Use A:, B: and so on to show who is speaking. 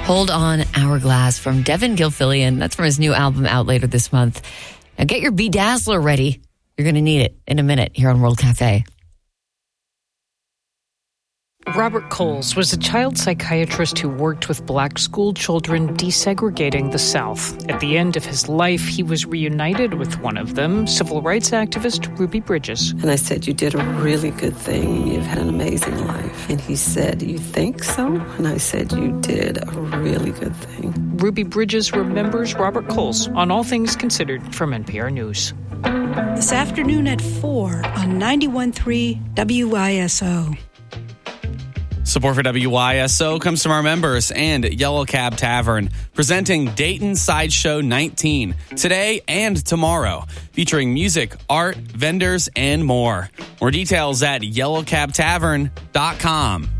A: Hold On Hourglass from Devin Gilfillian. That's from his new album out later this month. Now get your Bedazzler ready. You're going to need it in a minute here on World Cafe.
B: Robert Coles was a child psychiatrist who worked with black school children desegregating the South. At the end of his life, he was reunited with one of them, civil rights activist Ruby Bridges.
C: And I said, you did a really good thing. You've had an amazing life. And he said, you think so? And I said, you did a really good thing.
B: Ruby Bridges remembers Robert Coles on All Things Considered from NPR News.
D: This afternoon at 4 on 91.3 WISO.
E: Support for WISO comes from our members and Yellow Cab Tavern, presenting Dayton Sideshow 19 today and tomorrow, featuring music, art, vendors, and more. More details at yellowcabtavern.com.